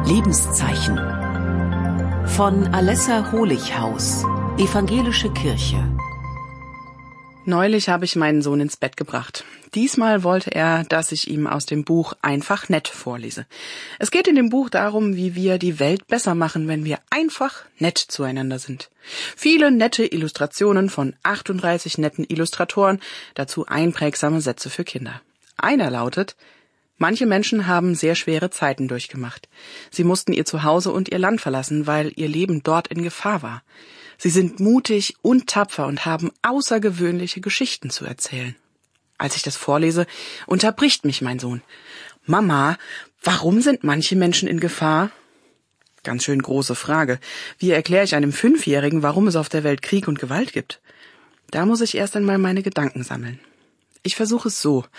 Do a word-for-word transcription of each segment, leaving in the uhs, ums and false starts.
Lebenszeichen von Alessa Holichhaus, Evangelische Kirche. Neulich habe ich meinen Sohn ins Bett gebracht. Diesmal wollte er, dass ich ihm aus dem Buch Einfach nett vorlese. Es geht in dem Buch darum, wie wir die Welt besser machen, wenn wir einfach nett zueinander sind. Viele nette Illustrationen von achtunddreißig netten Illustratoren, dazu einprägsame Sätze für Kinder. Einer lautet: Manche Menschen haben sehr schwere Zeiten durchgemacht. Sie mussten ihr Zuhause und ihr Land verlassen, weil ihr Leben dort in Gefahr war. Sie sind mutig und tapfer und haben außergewöhnliche Geschichten zu erzählen. Als ich das vorlese, unterbricht mich mein Sohn. Mama, warum sind manche Menschen in Gefahr? Ganz schön große Frage. Wie erkläre ich einem Fünfjährigen, warum es auf der Welt Krieg und Gewalt gibt? Da muss ich erst einmal meine Gedanken sammeln. Ich versuche es so.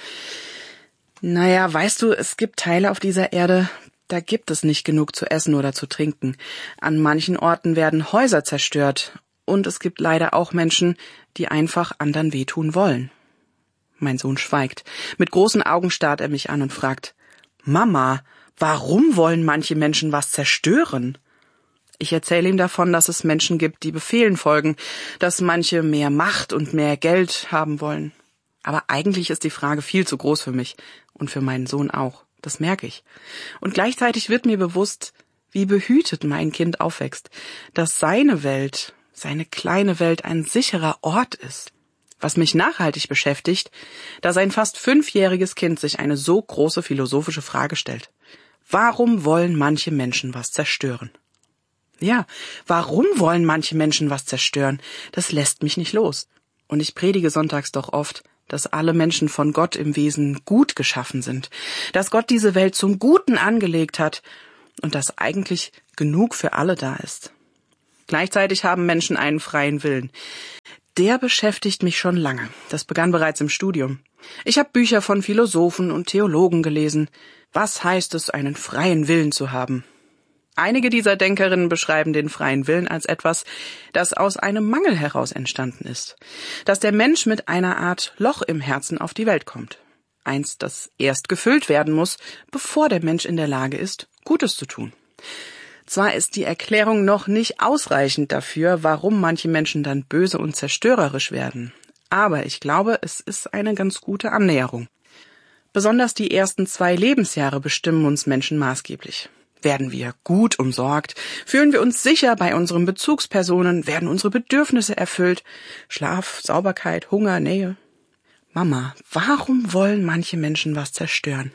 Naja, weißt du, es gibt Teile auf dieser Erde, da gibt es nicht genug zu essen oder zu trinken. An manchen Orten werden Häuser zerstört. Und es gibt leider auch Menschen, die einfach anderen wehtun wollen. Mein Sohn schweigt. Mit großen Augen starrt er mich an und fragt: Mama, warum wollen manche Menschen was zerstören? Ich erzähle ihm davon, dass es Menschen gibt, die Befehlen folgen, dass manche mehr Macht und mehr Geld haben wollen. Aber eigentlich ist die Frage viel zu groß für mich und für meinen Sohn auch. Das merke ich. Und gleichzeitig wird mir bewusst, wie behütet mein Kind aufwächst, dass seine Welt, seine kleine Welt ein sicherer Ort ist. Was mich nachhaltig beschäftigt, dass ein fast fünfjähriges Kind sich eine so große philosophische Frage stellt. Warum wollen manche Menschen was zerstören? Ja, warum wollen manche Menschen was zerstören? Das lässt mich nicht los. Und ich predige sonntags doch oft, dass alle Menschen von Gott im Wesen gut geschaffen sind, dass Gott diese Welt zum Guten angelegt hat und dass eigentlich genug für alle da ist. Gleichzeitig haben Menschen einen freien Willen. Der beschäftigt mich schon lange. Das begann bereits im Studium. Ich habe Bücher von Philosophen und Theologen gelesen. Was heißt es, einen freien Willen zu haben? Einige dieser Denkerinnen beschreiben den freien Willen als etwas, das aus einem Mangel heraus entstanden ist. Dass der Mensch mit einer Art Loch im Herzen auf die Welt kommt. Eins, das erst gefüllt werden muss, bevor der Mensch in der Lage ist, Gutes zu tun. Zwar ist die Erklärung noch nicht ausreichend dafür, warum manche Menschen dann böse und zerstörerisch werden. Aber ich glaube, es ist eine ganz gute Annäherung. Besonders die ersten zwei Lebensjahre bestimmen uns Menschen maßgeblich. Werden wir gut umsorgt? Fühlen wir uns sicher bei unseren Bezugspersonen? Werden unsere Bedürfnisse erfüllt? Schlaf, Sauberkeit, Hunger, Nähe? Mama, warum wollen manche Menschen was zerstören?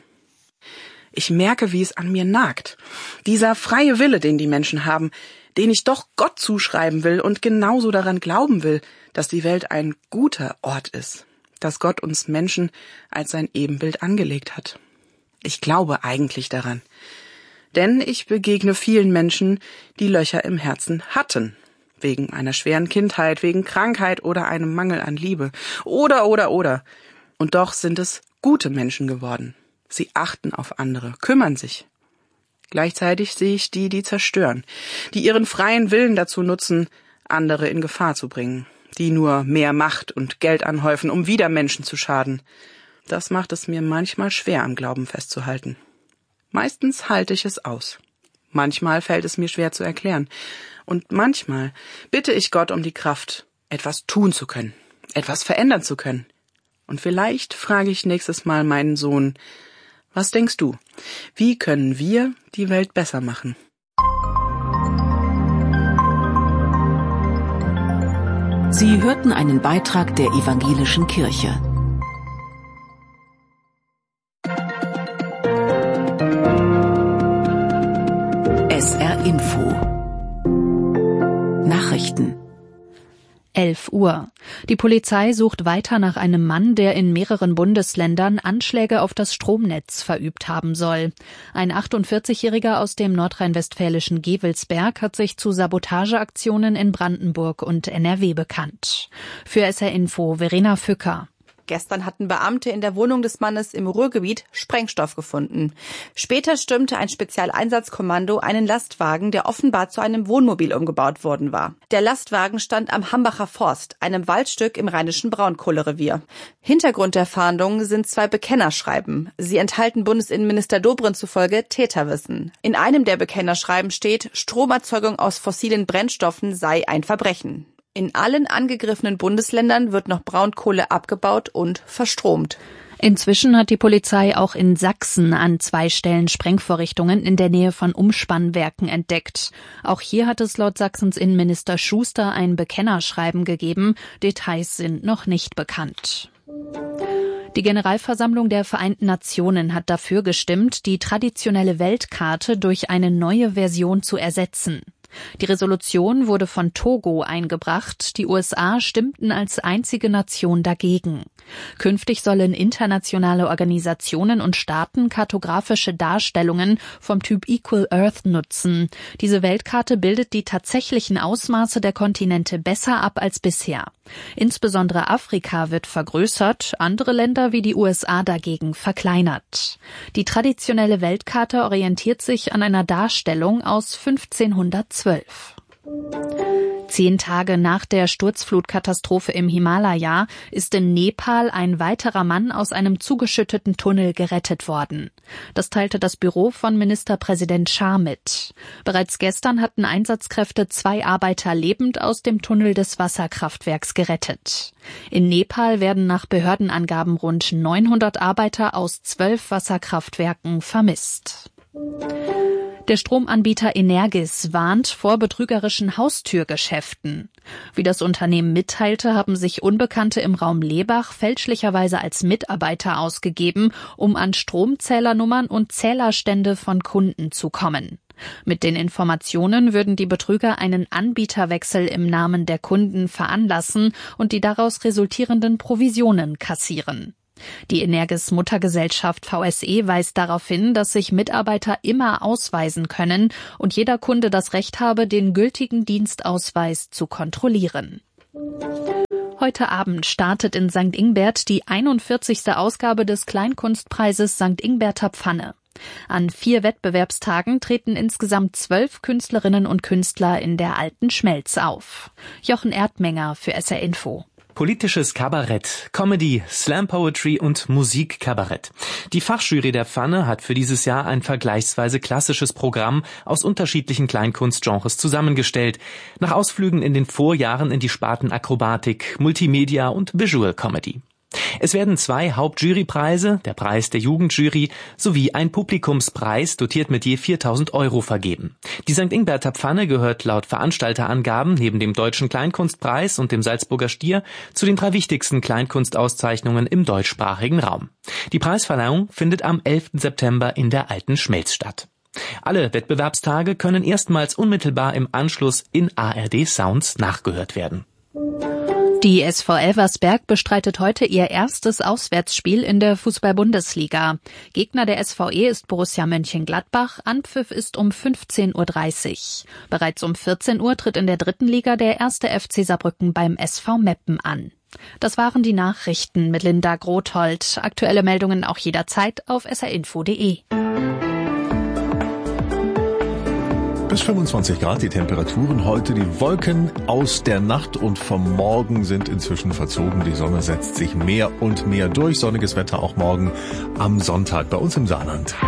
Ich merke, wie es an mir nagt. Dieser freie Wille, den die Menschen haben, den ich doch Gott zuschreiben will und genauso daran glauben will, dass die Welt ein guter Ort ist, dass Gott uns Menschen als sein Ebenbild angelegt hat. Ich glaube eigentlich daran. Denn ich begegne vielen Menschen, die Löcher im Herzen hatten. Wegen einer schweren Kindheit, wegen Krankheit oder einem Mangel an Liebe. Oder, oder, oder. Und doch sind es gute Menschen geworden. Sie achten auf andere, kümmern sich. Gleichzeitig sehe ich die, die zerstören, die ihren freien Willen dazu nutzen, andere in Gefahr zu bringen, die nur mehr Macht und Geld anhäufen, um wieder Menschen zu schaden. Das macht es mir manchmal schwer, am Glauben festzuhalten. Meistens halte ich es aus. Manchmal fällt es mir schwer zu erklären. Und manchmal bitte ich Gott um die Kraft, etwas tun zu können, etwas verändern zu können. Und vielleicht frage ich nächstes Mal meinen Sohn: Was denkst du? Wie können wir die Welt besser machen? Sie hörten einen Beitrag der Evangelischen Kirche. S R Info Nachrichten. elf Uhr. Die Polizei sucht weiter nach einem Mann, der in mehreren Bundesländern Anschläge auf das Stromnetz verübt haben soll. Ein achtundvierzigjähriger aus dem nordrhein-westfälischen Gevelsberg hat sich zu Sabotageaktionen in Brandenburg und N R W bekannt. Für S R Info Verena Fücker. Gestern hatten Beamte in der Wohnung des Mannes im Ruhrgebiet Sprengstoff gefunden. Später stürmte ein Spezialeinsatzkommando einen Lastwagen, der offenbar zu einem Wohnmobil umgebaut worden war. Der Lastwagen stand am Hambacher Forst, einem Waldstück im rheinischen Braunkohlerevier. Hintergrund der Fahndung sind zwei Bekennerschreiben. Sie enthalten Bundesinnenminister Dobrindt zufolge Täterwissen. In einem der Bekennerschreiben steht, Stromerzeugung aus fossilen Brennstoffen sei ein Verbrechen. In allen angegriffenen Bundesländern wird noch Braunkohle abgebaut und verstromt. Inzwischen hat die Polizei auch in Sachsen an zwei Stellen Sprengvorrichtungen in der Nähe von Umspannwerken entdeckt. Auch hier hat es laut Sachsens Innenminister Schuster ein Bekennerschreiben gegeben. Details sind noch nicht bekannt. Die Generalversammlung der Vereinten Nationen hat dafür gestimmt, die traditionelle Weltkarte durch eine neue Version zu ersetzen. Die Resolution wurde von Togo eingebracht. Die U S A stimmten als einzige Nation dagegen. Künftig sollen internationale Organisationen und Staaten kartografische Darstellungen vom Typ Equal Earth nutzen. Diese Weltkarte bildet die tatsächlichen Ausmaße der Kontinente besser ab als bisher. Insbesondere Afrika wird vergrößert, andere Länder wie die U S A dagegen verkleinert. Die traditionelle Weltkarte orientiert sich an einer Darstellung aus fünfzehnhundertzwölf. Zehn Tage nach der Sturzflutkatastrophe im Himalaya ist in Nepal ein weiterer Mann aus einem zugeschütteten Tunnel gerettet worden. Das teilte das Büro von Ministerpräsident Shah mit. Bereits gestern hatten Einsatzkräfte zwei Arbeiter lebend aus dem Tunnel des Wasserkraftwerks gerettet. In Nepal werden nach Behördenangaben rund neunhundert Arbeiter aus zwölf Wasserkraftwerken vermisst. Der Stromanbieter Energis warnt vor betrügerischen Haustürgeschäften. Wie das Unternehmen mitteilte, haben sich Unbekannte im Raum Lebach fälschlicherweise als Mitarbeiter ausgegeben, um an Stromzählernummern und Zählerstände von Kunden zu kommen. Mit den Informationen würden die Betrüger einen Anbieterwechsel im Namen der Kunden veranlassen und die daraus resultierenden Provisionen kassieren. Die Energis Muttergesellschaft V S E weist darauf hin, dass sich Mitarbeiter immer ausweisen können und jeder Kunde das Recht habe, den gültigen Dienstausweis zu kontrollieren. Heute Abend startet in Sankt Ingbert die einundvierzigste Ausgabe des Kleinkunstpreises Sankt Ingberter Pfanne. An vier Wettbewerbstagen treten insgesamt zwölf Künstlerinnen und Künstler in der Alten Schmelz auf. Jochen Erdmenger für S R Info. Politisches Kabarett, Comedy, Slam Poetry und Musikkabarett. Die Fachjury der Pfanne hat für dieses Jahr ein vergleichsweise klassisches Programm aus unterschiedlichen Kleinkunstgenres zusammengestellt, nach Ausflügen in den Vorjahren in die Sparten Akrobatik, Multimedia und Visual Comedy. Es werden zwei Hauptjurypreise, der Preis der Jugendjury sowie ein Publikumspreis, dotiert mit je viertausend Euro, vergeben. Die Sankt Ingberter Pfanne gehört laut Veranstalterangaben neben dem Deutschen Kleinkunstpreis und dem Salzburger Stier zu den drei wichtigsten Kleinkunstauszeichnungen im deutschsprachigen Raum. Die Preisverleihung findet am elften September in der Alten Schmelz statt. Alle Wettbewerbstage können erstmals unmittelbar im Anschluss in A R D Sounds nachgehört werden. Die S V Elversberg bestreitet heute ihr erstes Auswärtsspiel in der Fußball-Bundesliga. Gegner der S V E ist Borussia Mönchengladbach. Anpfiff ist um fünfzehn Uhr dreißig. Bereits um vierzehn Uhr tritt in der dritten Liga der erste F C Saarbrücken beim S V Meppen an. Das waren die Nachrichten mit Linda Grothold. Aktuelle Meldungen auch jederzeit auf s r info punkt d e. Bis fünfundzwanzig Grad die Temperaturen heute. Die Wolken aus der Nacht und vom Morgen sind inzwischen verzogen. Die Sonne setzt sich mehr und mehr durch. Sonniges Wetter auch morgen am Sonntag bei uns im Saarland.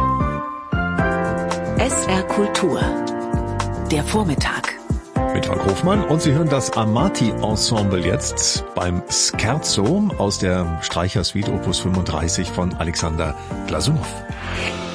S R Kultur. Der Vormittag. Mit Holger Hofmann, und Sie hören das Amati-Ensemble jetzt beim Scherzo aus der Streichersuite Opus fünfunddreißig von Alexander Glasunow.